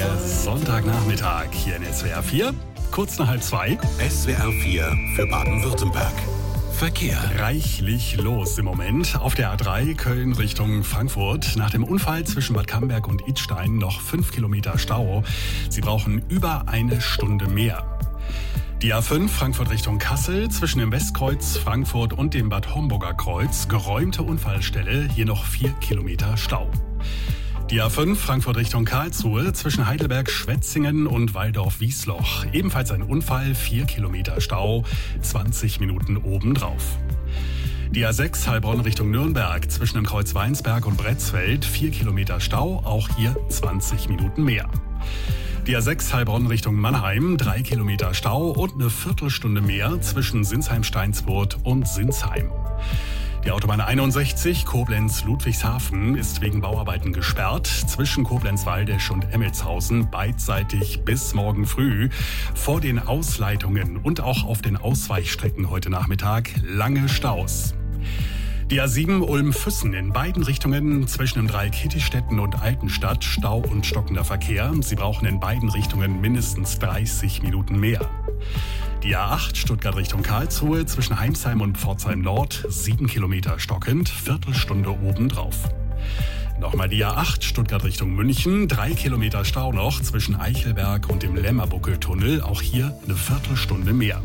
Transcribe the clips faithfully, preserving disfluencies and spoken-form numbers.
Der Sonntagnachmittag hier in S W R vier, kurz nach halb zwei. S W R vier für Baden-Württemberg. Verkehr. Reichlich los im Moment. Auf der A drei Köln Richtung Frankfurt. Nach dem Unfall zwischen Bad Camberg und Idstein noch fünf Kilometer Stau. Sie brauchen über eine Stunde mehr. Die A fünf Frankfurt Richtung Kassel, zwischen dem Westkreuz Frankfurt und dem Bad Homburger Kreuz, geräumte Unfallstelle, hier noch vier Kilometer Stau. Die A fünf Frankfurt Richtung Karlsruhe, zwischen Heidelberg, Schwetzingen und Waldorf-Wiesloch, ebenfalls ein Unfall, vier Kilometer Stau, zwanzig Minuten obendrauf. Die A sechs Heilbronn Richtung Nürnberg, zwischen dem Kreuz Weinsberg und Bretzfeld, vier Kilometer Stau, auch hier zwanzig Minuten mehr. Die A sechs Heilbronn Richtung Mannheim, drei Kilometer Stau und eine Viertelstunde mehr zwischen Sinsheim-Steinsburg und Sinsheim. Die Autobahn einundsechzig Koblenz-Ludwigshafen ist wegen Bauarbeiten gesperrt. Zwischen Koblenz-Waldesch und Emmelshausen beidseitig bis morgen früh. Vor den Ausleitungen und auch auf den Ausweichstrecken heute Nachmittag lange Staus. Die A sieben Ulm-Füssen in beiden Richtungen zwischen dem Dreieck Hittistetten und Altenstadt Stau und stockender Verkehr. Sie brauchen in beiden Richtungen mindestens dreißig Minuten mehr. Die A acht Stuttgart Richtung Karlsruhe zwischen Heimsheim und Pforzheim Nord, sieben Kilometer stockend, Viertelstunde obendrauf. Nochmal die A acht Stuttgart Richtung München, drei Kilometer Stau noch zwischen Eichelberg und dem Lämmerbuckeltunnel, auch hier eine Viertelstunde mehr.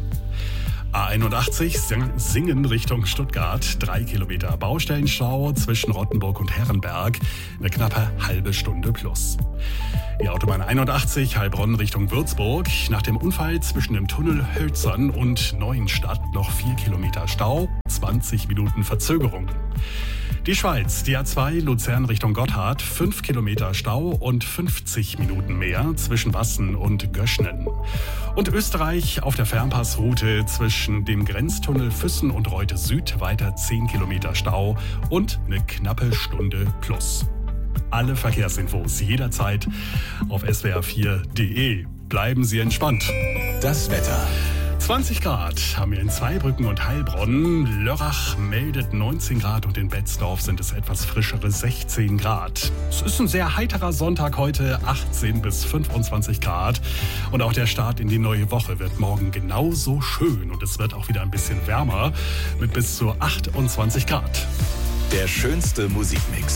A einundachtzig Singen Richtung Stuttgart, drei Kilometer Baustellenstau zwischen Rottenburg und Herrenberg, eine knappe halbe Stunde plus. Die Autobahn einundachtzig Heilbronn Richtung Würzburg, nach dem Unfall zwischen dem Tunnel Hölzern und Neuenstadt noch vier Kilometer Stau, zwanzig Minuten Verzögerung. Die Schweiz, die A zwei Luzern Richtung Gotthard, fünf Kilometer Stau und fünfzig Minuten mehr zwischen Wassen und Göschnen. Und Österreich auf der Fernpassroute zwischen dem Grenztunnel Füssen und Reute Süd weiter zehn Kilometer Stau und eine knappe Stunde plus. Alle Verkehrsinfos jederzeit auf S W R vier punkt de. Bleiben Sie entspannt. Das Wetter. zwanzig Grad haben wir in Zweibrücken und Heilbronn. Lörrach meldet neunzehn Grad und in Betzdorf sind es etwas frischere sechzehn Grad. Es ist ein sehr heiterer Sonntag heute, achtzehn bis fünfundzwanzig Grad. Und auch der Start in die neue Woche wird morgen genauso schön. Und es wird auch wieder ein bisschen wärmer mit bis zu achtundzwanzig Grad. Der schönste Musikmix